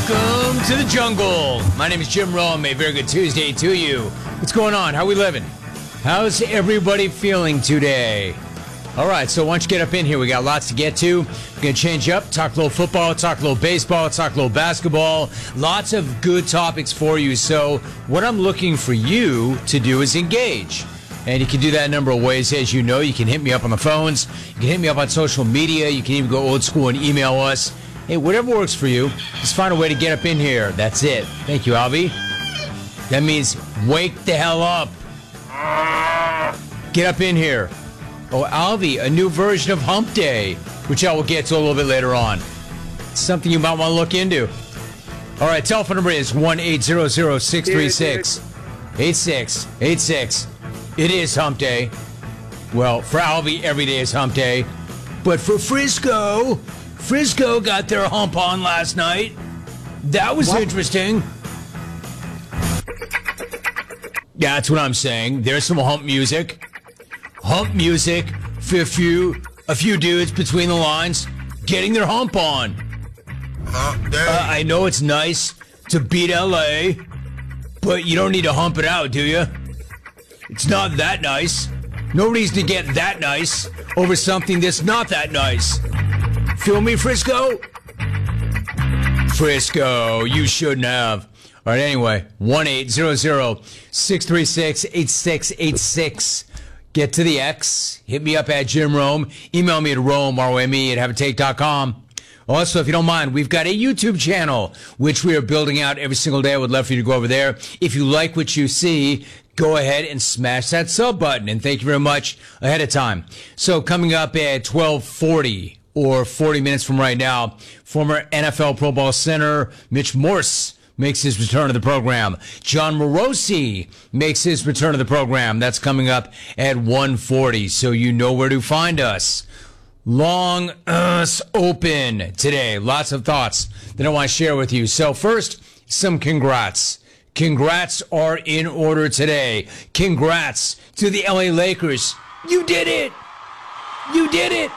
Welcome to the jungle. My name is Jim Rome. A very good Tuesday to you. What's going on? How we living? How's everybody feeling today? All right, so why don't you get up in here? We got lots to get to. We're going to change up, talk a little football, talk a little baseball, talk a little basketball. Lots of good topics for you. So what I'm looking for you to do is engage. And you can do that a number of ways. As you know, you can hit me up on the phones. You can hit me up on social media. You can even go old school and email us. Hey, whatever works for you, just find a way to get up in here. That's it. Thank you, Alvy. That means wake the hell up. Get up in here. Oh, Alvy, a new version of Hump Day, which I will get to a little bit later on. Something you might want to look into. All right, telephone number is 1-800-636-8686. It is Hump Day. Well, for Alvy, every day is Hump Day. But for Frisco got their hump on last night. That was interesting. Yeah, that's what I'm saying. There's some hump music. Hump music for a few dudes between the lines getting their hump on. I know it's nice to beat LA, but you don't need to hump it out, do you? It's not that nice. Nobody's to get that nice over something that's not that nice. Feel me, Frisco? Frisco, you shouldn't have. All right, anyway, 1-800-636-8686. Get to the X. Hit me up at Jim Rome. Email me at rome@haveatake.com. Also, if you don't mind, we've got a YouTube channel, which we are building out every single day. I would love for you to go over there. If you like what you see, go ahead and smash that sub button. And thank you very much ahead of time. So coming up at 12:40 or 40 minutes from right now, former NFL Pro Bowl center Mitch Morse makes his return to the program. John Morosi makes his return to the program. That's coming up at 1:40, so you know where to find us. Long us open today. Lots of thoughts that I want to share with you. So first, some congrats. Congrats are in order today. Congrats to the LA Lakers. You did it. You did it.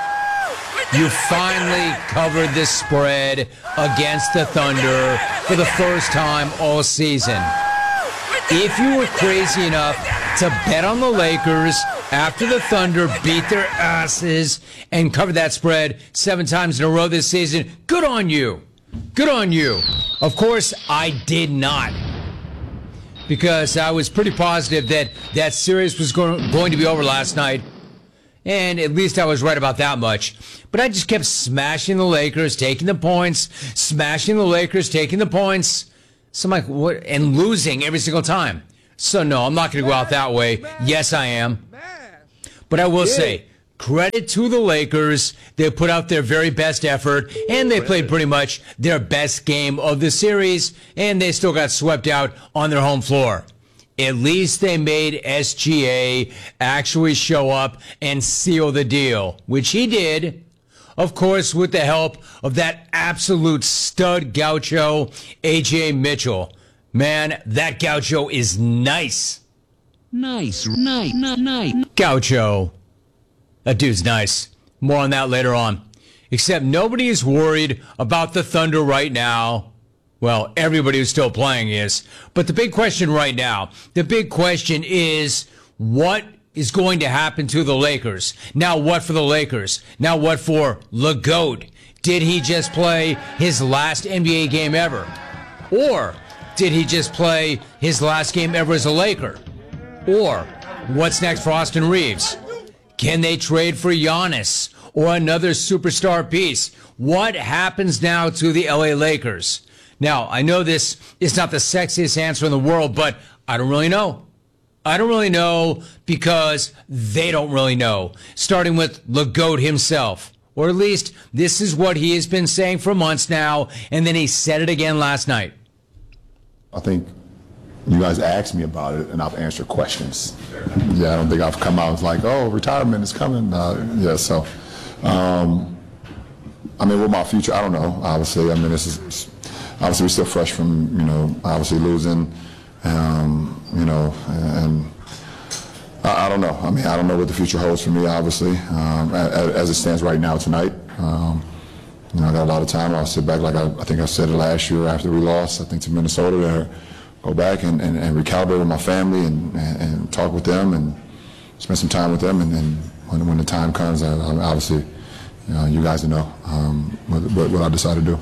You finally covered the spread against the Thunder for the first time all season. If you were crazy enough to bet on the Lakers after the Thunder beat their asses and covered that spread 7 times in a row this season, good on you. Good on you. Of course, I did not. Because I was pretty positive that that series was going to be over last night. And at least I was right about that much. But I just kept smashing the Lakers, taking the points, smashing the Lakers, taking the points. So I'm like, what? And losing every single time. So no, I'm not going to go out that way. Yes, I am. But I will say, credit to the Lakers. They put out their very best effort, and they played pretty much their best game of the series, and they still got swept out on their home floor. At least they made SGA actually show up and seal the deal, which he did, of course, with the help of that absolute stud gaucho, AJ Mitchell. Man, that gaucho is nice. Nice. Gaucho. That dude's nice. More on that later on. Except nobody is worried about the Thunder right now. Well, everybody who's still playing is. But the big question right now, the big question is, what is going to happen to the Lakers? Now what for the Lakers? Now what for LeGoat? Did he just play his last NBA game ever? Or did he just play his last game ever as a Laker? Or what's next for Austin Reeves? Can they trade for Giannis or another superstar piece? What happens now to the LA Lakers? Now, I know this is not the sexiest answer in the world, but I don't really know. I don't really know because they don't really know, starting with LeGoat himself. Or at least this is what he has been saying for months now, and then he said it again last night. I think you guys asked me about it, and I've answered questions. Yeah, I don't think I've come out and was like, oh, retirement is coming. I mean, with my future, I don't know, obviously. I mean, this is obviously we're still fresh from, obviously losing, and I don't know. I mean, I don't know what the future holds for me, obviously, as it stands right now tonight. I got a lot of time. I'll sit back, like I think I said it last year after we lost, I think, to Minnesota, there, go back and recalibrate with my family and talk with them and spend some time with them. And then when the time comes, obviously, you guys know what I decide to do.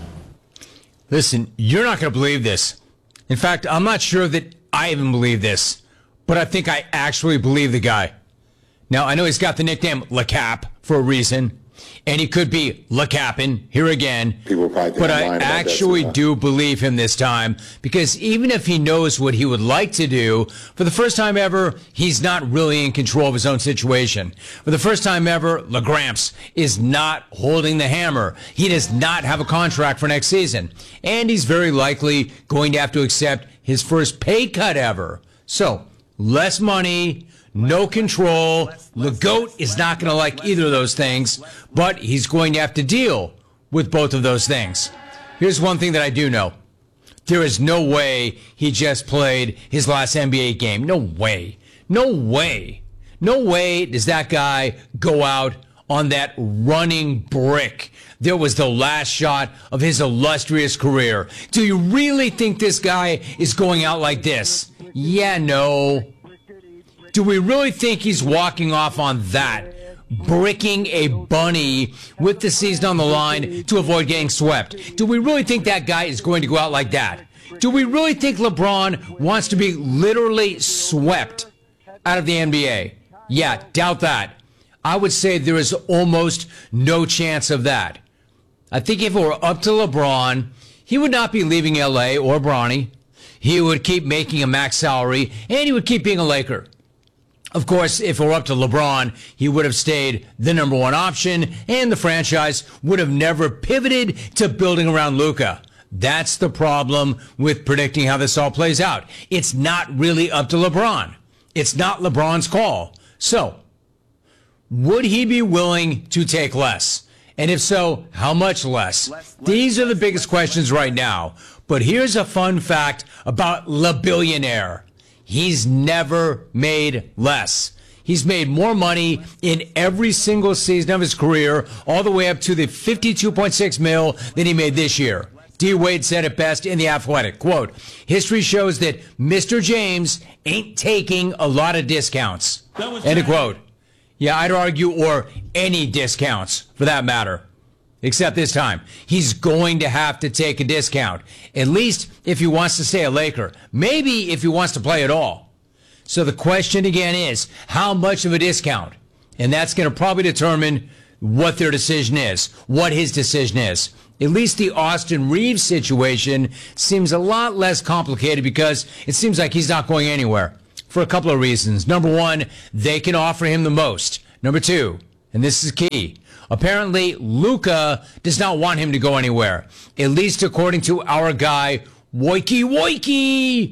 Listen, you're not going to believe this. In fact, I'm not sure that I even believe this, but I think I actually believe the guy. Now, I know he's got the nickname Le Cap for a reason, and he could be Le Capin here again, but I actually do believe him this time, because even if he knows what he would like to do, for the first time ever, he's not really in control of his own situation. For the first time ever, LeGramps is not holding the hammer. He does not have a contract for next season, and he's very likely going to have to accept his first pay cut ever. So, less money, no control. LeGoat is not going to like either of those things, but he's going to have to deal with both of those things. Here's one thing that I do know. There is no way he just played his last NBA game. No way. No way. No way does that guy go out on that running brick. There was the last shot of his illustrious career. Do you really think this guy is going out like this? Yeah, no. Do we really think he's walking off on that, bricking a bunny with the season on the line to avoid getting swept? Do we really think that guy is going to go out like that? Do we really think LeBron wants to be literally swept out of the NBA? Yeah, doubt that. I would say there is almost no chance of that. I think if it were up to LeBron, he would not be leaving LA or Bronny. He would keep making a max salary, and he would keep being a Laker. Of course, if it were up to LeBron, he would have stayed the number one option, and the franchise would have never pivoted to building around Luka. That's the problem with predicting how this all plays out. It's not really up to LeBron. It's not LeBron's call. So, would he be willing to take less? And if so, how much less? These are the biggest questions right now. But here's a fun fact about Le Billionaire. He's never made less. He's made more money in every single season of his career, all the way up to the $52.6 million that he made this year. D. Wade said it best in The Athletic. Quote, history shows that Mr. James ain't taking a lot of discounts. End of quote. Yeah, I'd argue, or any discounts for that matter. Except this time, he's going to have to take a discount, at least if he wants to stay a Laker, maybe if he wants to play at all. So the question again is, how much of a discount? And that's going to probably determine what their decision is, what his decision is. At least the Austin Reeves situation seems a lot less complicated because it seems like he's not going anywhere for a couple of reasons. Number one, they can offer him the most. Number two, and this is key, apparently, Luka does not want him to go anywhere, at least according to our guy, Woiki.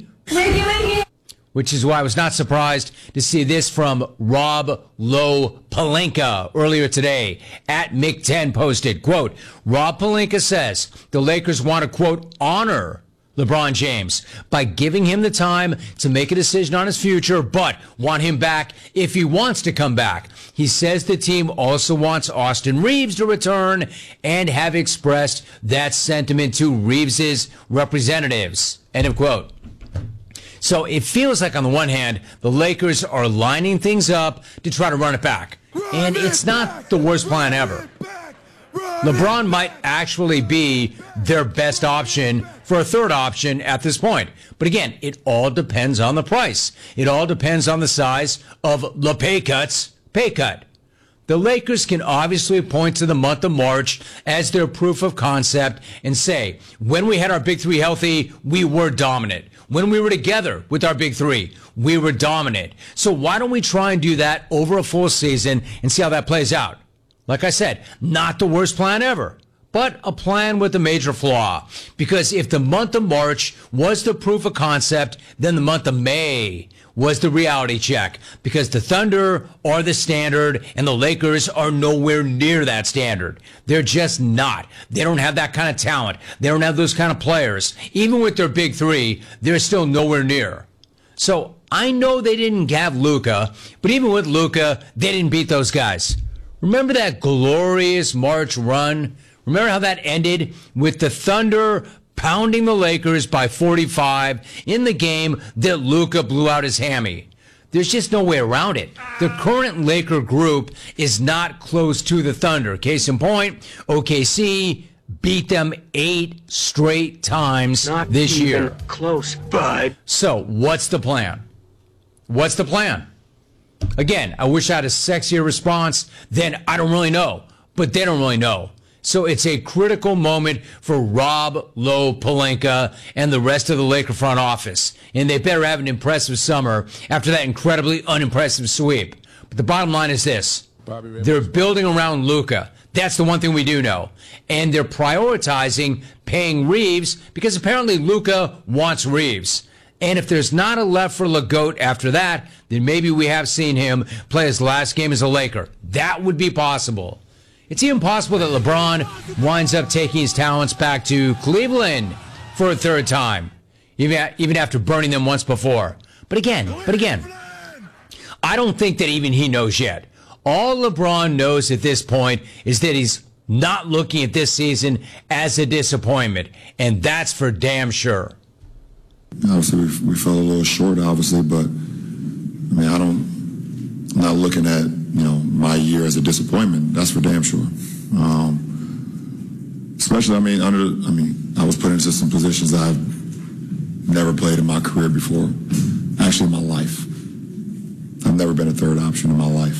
Which is why I was not surprised to see this from Rob Lowe Pelinka earlier today. At Mick10 posted, quote, Rob Pelinka says the Lakers want to, quote, honor LeBron James by giving him the time to make a decision on his future, but want him back if he wants to come back. He says the team also wants Austin Reeves to return and have expressed that sentiment to Reeves's representatives. End of quote. So it feels like on the one hand, the Lakers are lining things up to try to run it back. And it's not the worst plan ever. LeBron might actually be their best option for a third option at this point. But again, it all depends on the price. It all depends on the size of the pay cut. The Lakers can obviously point to the month of March as their proof of concept and say, when we had our big three healthy, we were dominant. When we were together with our big three, we were dominant. So why don't we try and do that over a full season and see how that plays out? Like I said, not the worst plan ever, but a plan with a major flaw. Because if the month of March was the proof of concept, then the month of May was the reality check. Because the Thunder are the standard and the Lakers are nowhere near that standard. They're just not. They don't have that kind of talent. They don't have those kind of players. Even with their big three, they're still nowhere near. So I know they didn't have Luka, but even with Luka, they didn't beat those guys. Remember that glorious March run? Remember how that ended with the Thunder pounding the Lakers by 45 in the game that Luka blew out his hammy. There's just no way around it. The current Laker group is not close to the Thunder. Case in point, OKC beat them 8 straight times Not this even year. close, bud. So, what's the plan? What's the plan? Again, I wish I had a sexier response. Then I don't really know. But they don't really know. So it's a critical moment for Rob Lowe Pelinka and the rest of the Laker front office. And they better have an impressive summer after that incredibly unimpressive sweep. But the bottom line is this. They're building around Luka. That's the one thing we do know. And they're prioritizing paying Reeves because apparently Luka wants Reeves. And if there's not a left for LeGoat after that, then maybe we have seen him play his last game as a Laker. That would be possible. It's even possible that LeBron winds up taking his talents back to Cleveland for a third time, even after burning them once before. But again, I don't think that even he knows yet. All LeBron knows at this point is that he's not looking at this season as a disappointment, and that's for damn sure. Obviously, we fell a little short, obviously, but I mean, I'm not looking at my year as a disappointment. That's for damn sure. Especially, I was put into some positions that I've never played in my career before. Actually, in my life, I've never been a third option in my life.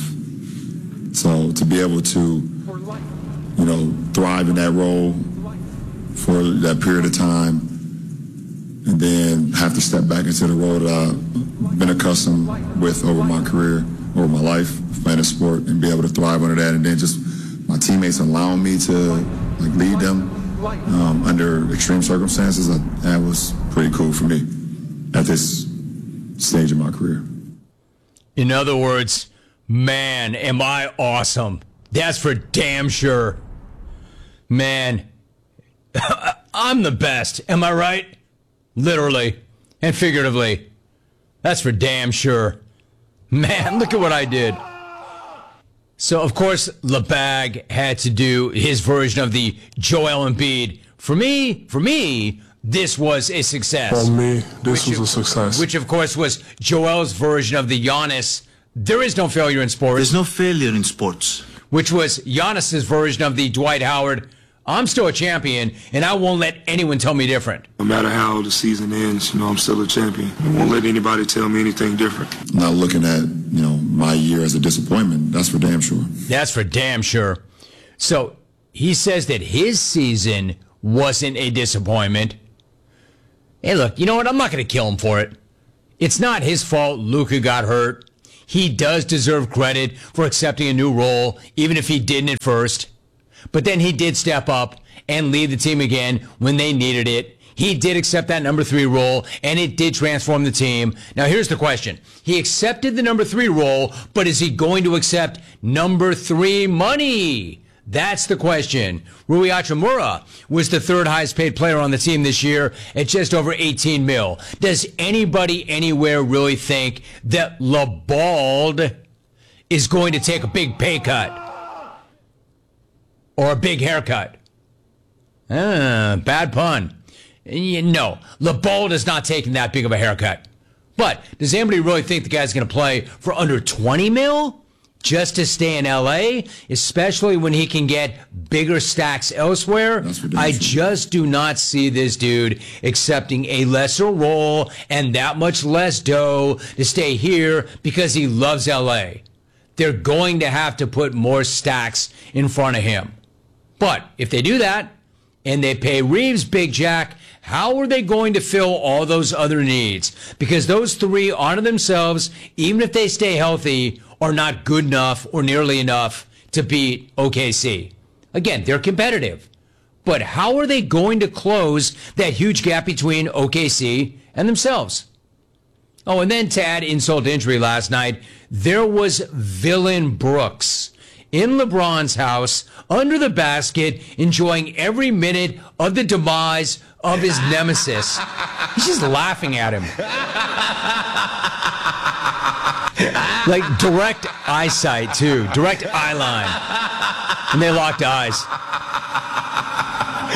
So to be able to, thrive in that role for that period of time, and then have to step back into the role that I've been accustomed with over my career, over my life, playing a sport, and be able to thrive under that, and then just my teammates allowing me to lead them under extreme circumstances, that was pretty cool for me at this stage of my career. In other words, man, am I awesome. That's for damn sure. Man, I'm the best. Am I right? Literally and figuratively. That's for damn sure. Man, look at what I did. So, of course, LeBag had to do his version of the Joel Embiid. For me, this was a success. For me, this was a success. Which, of course, was Joel's version of the Giannis. There is no failure in sports. There's no failure in sports. Which was Giannis's version of the Dwight Howard. I'm still a champion, and I won't let anyone tell me different. No matter how the season ends, I'm still a champion. I won't let anybody tell me anything different. Not looking at, my year as a disappointment. That's for damn sure. That's for damn sure. So he says that his season wasn't a disappointment. Hey, look, you know what? I'm not going to kill him for it. It's not his fault Luka got hurt. He does deserve credit for accepting a new role, even if he didn't at first. But then he did step up and lead the team again when they needed it. He did accept that number 3 role, and it did transform the team. Now, here's the question. He accepted the number 3 role, but is he going to accept number 3 money? That's the question. Rui Hachimura was the 3rd highest paid player on the team this year at just over 18 mil. Does anybody anywhere really think that LeBald is going to take a big pay cut? Or a big haircut? Bad pun. No, LeBald is not taking that big of a haircut. But does anybody really think the guy's going to play for under 20 mil just to stay in L.A., especially when he can get bigger stacks elsewhere? I just do not see this dude accepting a lesser role and that much less dough to stay here because he loves L.A. They're going to have to put more stacks in front of him. But if they do that and they pay Reeves Big Jack, how are they going to fill all those other needs? Because those 3 on themselves, even if they stay healthy, are not good enough or nearly enough to beat OKC. Again, they're competitive. But how are they going to close that huge gap between OKC and themselves? Oh, and then to add insult to injury last night, there was Villain Brooks in LeBron's house, under the basket, enjoying every minute of the demise of his nemesis. He's just laughing at him. Like direct eyesight, too. Direct eye line. And they locked eyes.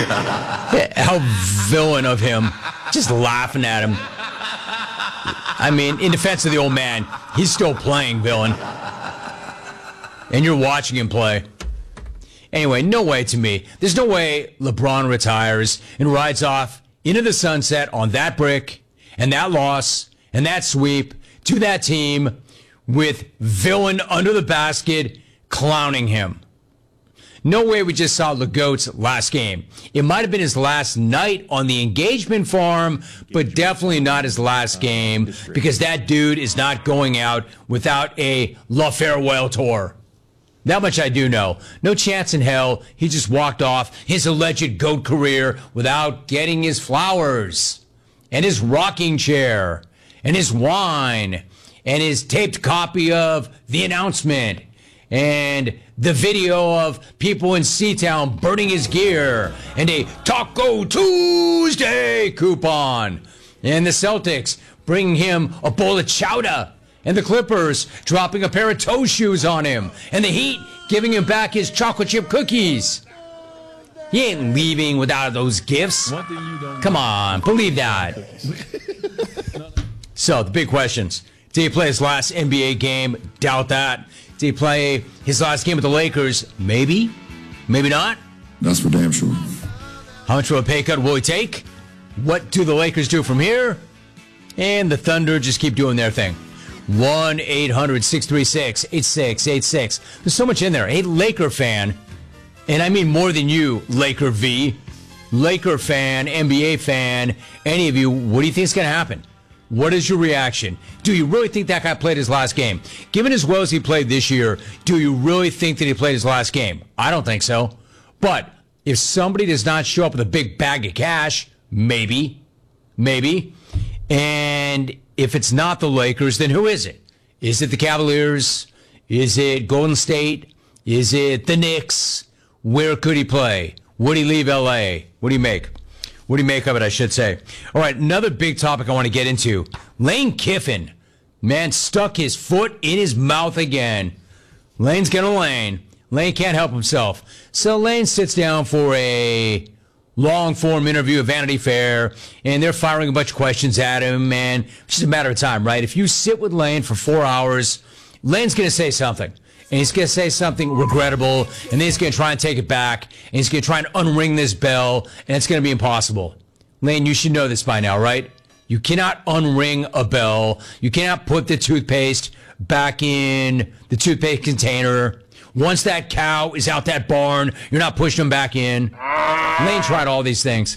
How villain of him. Just laughing at him. I mean, in defense of the old man, he's still playing villain. And you're watching him play. Anyway, no way to me. There's no way LeBron retires and rides off into the sunset on that brick and that loss and that sweep to that team with villain under the basket clowning him. No way we just saw LeGoat's last game. It might have been his last night on the engagement farm, but definitely not his last game because that dude is not going out without a La Farewell tour. That much I do know. No chance in hell he just walked off his alleged GOAT career without getting his flowers and his rocking chair and his wine and his taped copy of the announcement and the video of people in Seatown burning his gear and a Taco Tuesday coupon and the Celtics bringing him a bowl of chowder and the Clippers dropping a pair of toe shoes on him and the Heat giving him back his chocolate chip cookies. He ain't leaving without those gifts. Come on, believe that. So, the big questions. Did he play his last NBA game? Doubt that. Did he play his last game with the Lakers? Maybe. Maybe not. That's for damn sure. How much of a pay cut will he take? What do the Lakers do from here? And the Thunder just keep doing their thing. 1-800-636-8686. There's so much in there. Hey, Laker fan, and I mean more than you, Laker V, Laker fan, NBA fan, any of you, what do you think is going to happen? What is your reaction? Do you really think that guy played his last game? Given as well as he played this year, do you really think that he played his last game? I don't think so. But if somebody does not show up with a big bag of cash, maybe. And if it's not the Lakers, then who is it? Is it the Cavaliers? Is it Golden State? Is it the Knicks? Where could he play? Would he leave L.A.? What do you make? What do you make of it, I should say? All right, another big topic I want to get into. Lane Kiffin, man, stuck his foot in his mouth again. Lane's gonna Lane. Lane can't help himself. So Lane sits down for a long-form interview at Vanity Fair, and they're firing a bunch of questions at him, and it's just a matter of time, right? If you sit with Lane for 4 hours, Lane's going to say something, and he's going to say something regrettable, and then he's going to try and take it back, and he's going to try and unring this bell, and it's going to be impossible. Lane, you should know this by now, right? You cannot unring a bell. You cannot put the toothpaste back in the toothpaste container. Once that cow is out that barn, you're not pushing him back in. Lane tried all these things.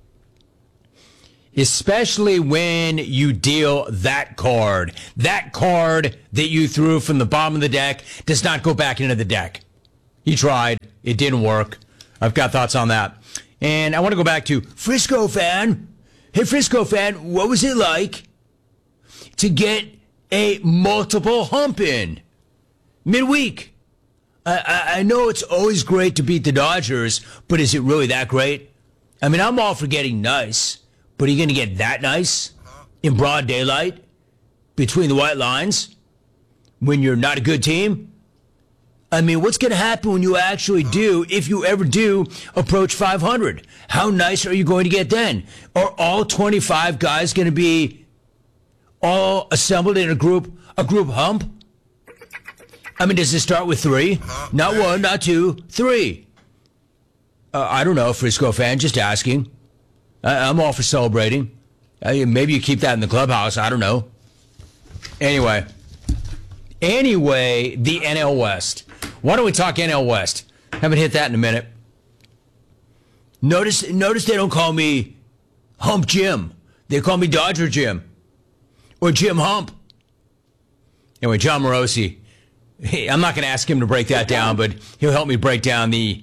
Especially when you deal that card. That card that you threw from the bottom of the deck does not go back into the deck. He tried. It didn't work. I've got thoughts on that. And I want to go back to Frisco fan. Hey, Frisco fan, what was it like to get a multiple hump in midweek? I know it's always great to beat the Dodgers, but is it really that great? I mean, I'm all for getting nice, but are you going to get that nice in broad daylight between the white lines when you're not a good team? I mean, what's going to happen when you actually do, if you ever do, approach 500? How nice are you going to get then? Are all 25 guys going to be all assembled in a group hump? I mean, does it start with 3? Not 1, not 2, 3. I don't know, Frisco fan, just asking. I'm all for celebrating. Maybe you keep that in the clubhouse. I don't know. Anyway, the NL West. Why don't we talk NL West? Haven't hit that in a minute. Notice they don't call me Hump Jim. They call me Dodger Jim. Or Jim Hump. Anyway, John Morosi. Hey, I'm not going to ask him to break that down, but he'll help me break down the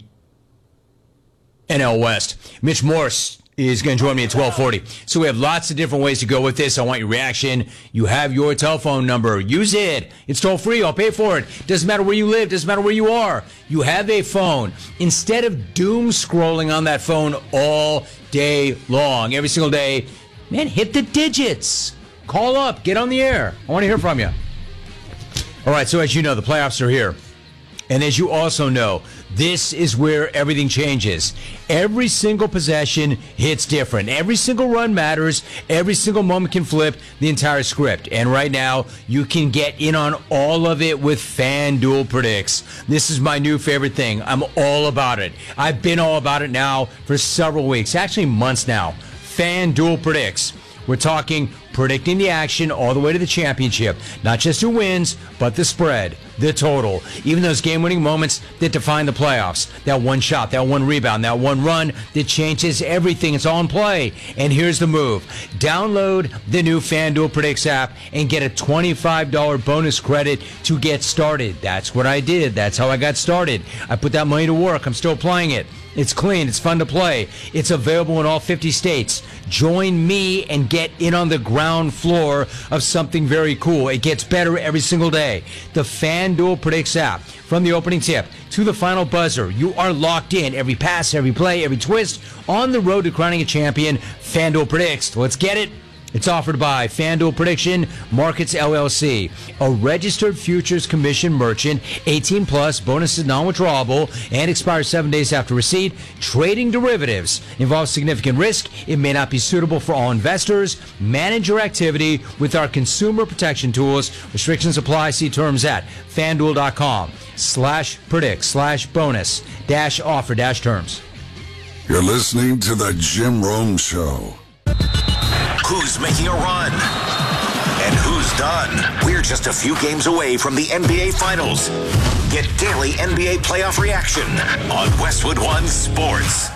NL West. Mitch Morse is going to join me at 12:40. So we have lots of different ways to go with this. I want your reaction. You have your telephone number. Use it. It's toll free. I'll pay for it. Doesn't matter where you live. Doesn't matter where you are. You have a phone. Instead of doom scrolling on that phone all day long, every single day, man, hit the digits. Call up. Get on the air. I want to hear from you. All right, so as you know, the playoffs are here. And as you also know, This is where everything changes. Every single possession hits different. Every single run matters. Every single moment can flip the entire script. And right now, you can get in on all of it with FanDuel Predicts. This is my new favorite thing. I'm all about it. I've been all about it now for several weeks, actually months now. FanDuel Predicts. We're talking predicting the action all the way to the championship. Not just who wins, but the spread, the total, even those game-winning moments that define the playoffs. That one shot, that one rebound, that one run that changes everything. It's all in play. And here's the move. Download the new FanDuel Predicts app and get a $25 bonus credit to get started. That's what I did. That's how I got started. I put that money to work. I'm still playing it. It's clean. It's fun to play. It's available in all 50 states. Join me and get in on the ground floor of something very cool. It gets better every single day. The FanDuel Predicts app. From the opening tip to the final buzzer, you are locked in. Every pass, every play, every twist. On the road to crowning a champion, FanDuel Predicts. Let's get it. It's offered by FanDuel Prediction Markets LLC, a registered futures commission merchant, 18 plus, bonuses non-withdrawable, and expires 7 days after receipt. Trading derivatives involves significant risk. It may not be suitable for all investors. Manage your activity with our consumer protection tools. Restrictions apply. See terms at FanDuel.com/predict/bonus-offer-terms. You're listening to The Jim Rome Show. Who's making a run? And who's done? We're just a few games away from the NBA Finals. Get daily NBA playoff reaction on Westwood One Sports.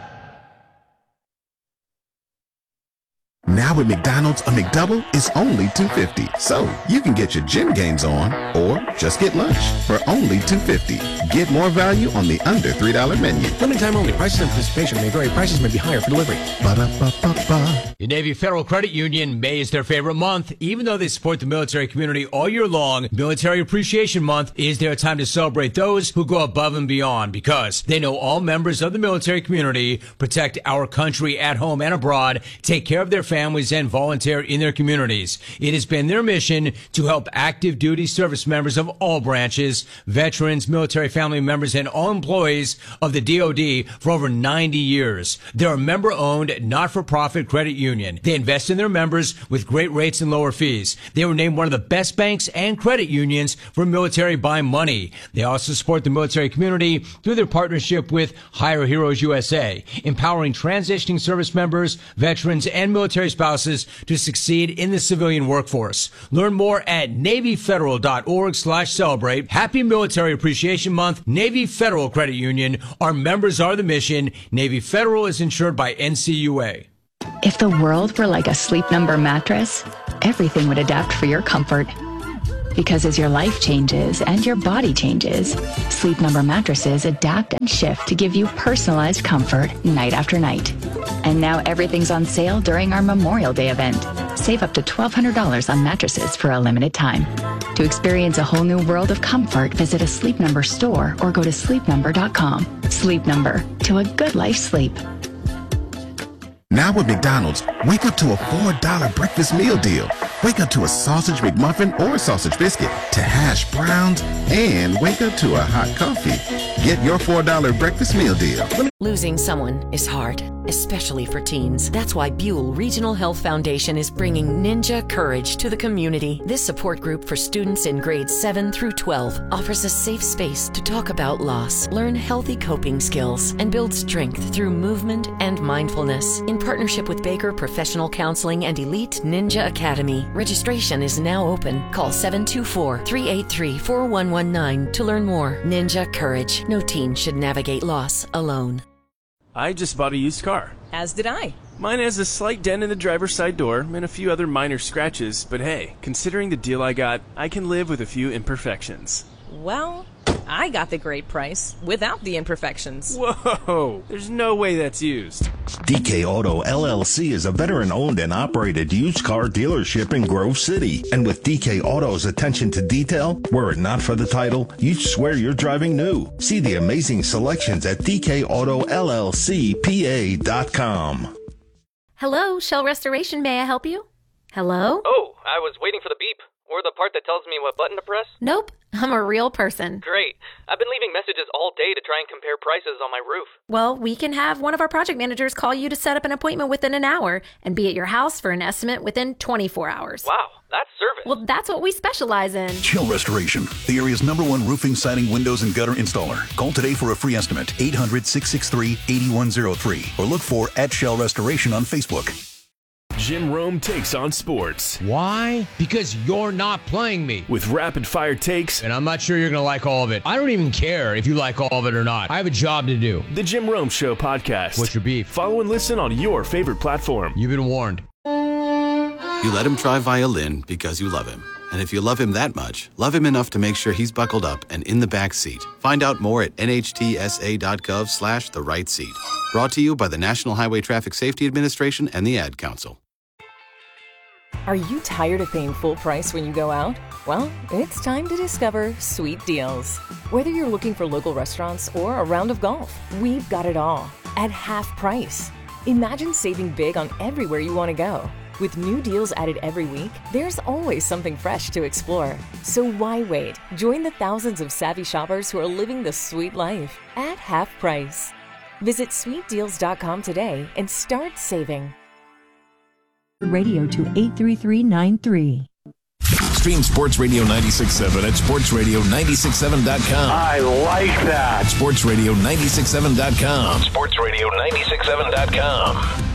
Now at McDonald's, a McDouble is only $2.50. So you can get your gym games on or just get lunch for only $2.50. Get more value on the under $3 menu. Limited time only. Prices and participation may vary. Prices may be higher for delivery. Ba-da-ba-ba-ba. The Navy Federal Credit Union, May is their favorite month. Even though they support the military community all year long, Military Appreciation Month is their time to celebrate those who go above and beyond, because they know all members of the military community protect our country at home and abroad, take care of their families, and volunteer in their communities. It has been their mission to help active duty service members of all branches, veterans, military family members, and all employees of the DoD for over 90 years. They're a member-owned, not-for-profit credit union. They invest in their members with great rates and lower fees. They were named one of the best banks and credit unions for military by money. They also support the military community through their partnership with Hire Heroes USA, empowering transitioning service members, veterans, and military spouses to succeed in the civilian workforce. Learn more at NavyFederal.org/celebrate. Happy Military Appreciation Month, Navy Federal Credit Union. Our members are the mission. Navy Federal is insured by NCUA. If the world were like a Sleep Number mattress, everything would adapt for your comfort. Because as your life changes and your body changes, Sleep Number mattresses adapt and shift to give you personalized comfort night after night. And now everything's on sale during our Memorial Day event. Save up to $1,200 on mattresses for a limited time. To experience a whole new world of comfort, visit a Sleep Number store or go to sleepnumber.com. Sleep Number, to a good life sleep. Now at McDonald's, wake up to a $4 breakfast meal deal. Wake up to a sausage McMuffin or sausage biscuit, to hash browns, and wake up to a hot coffee. Get your $4 breakfast meal deal. Losing someone is hard, especially for teens. That's why Buell Regional Health Foundation is bringing Ninja Courage to the community. This support group for students in grades 7 through 12 offers a safe space to talk about loss, learn healthy coping skills, and build strength through movement and mindfulness. In partnership with Baker Professional Counseling and Elite Ninja Academy, registration is now open. Call 724-383-4119 to learn more. Ninja Courage. No teen should navigate loss alone. I just bought a used car. As did I. Mine has a slight dent in the driver's side door and a few other minor scratches, but hey, considering the deal I got, I can live with a few imperfections. Well, I got the great price without the imperfections. Whoa, there's no way that's used. DK Auto LLC is a veteran-owned and operated used car dealership in Grove City. And with DK Auto's attention to detail, were it not for the title, you'd swear you're driving new. See the amazing selections at DKAutoLLCPA.com. Hello, Shell Restoration. May I help you? Hello? Oh, I was waiting for the beep. Or the part that tells me what button to press? Nope. I'm a real person. Great. I've been leaving messages all day to try and compare prices on my roof. Well, we can have one of our project managers call you to set up an appointment within an hour and be at your house for an estimate within 24 hours. Wow, that's service. Well, that's what we specialize in. Shell Restoration, the area's #1 roofing, siding, windows, and gutter installer. Call today for a free estimate, 800-663-8103, or look for @Shell Restoration on Facebook. Jim Rome takes on sports. Why? Because you're not playing me. With rapid-fire takes. And I'm not sure you're going to like all of it. I don't even care if you like all of it or not. I have a job to do. The Jim Rome Show podcast. What's your beef? Follow and listen on your favorite platform. You've been warned. You let him try violin because you love him. And if you love him that much, love him enough to make sure he's buckled up and in the back seat. Find out more at nhtsa.gov/the right seat. Brought to you by the National Highway Traffic Safety Administration and the Ad Council. Are you tired of paying full price when you go out? Well, it's time to discover Sweet Deals. Whether you're looking for local restaurants or a round of golf, we've got it all at half price. Imagine saving big on everywhere you want to go. With new deals added every week, there's always something fresh to explore. So why wait? Join the thousands of savvy shoppers who are living the sweet life at half price. Visit sweetdeals.com today and start saving. Radio to 83393. Stream Sports Radio 96.7 at sportsradio967.com. I like that. Sportsradio967.com. Sportsradio967.com.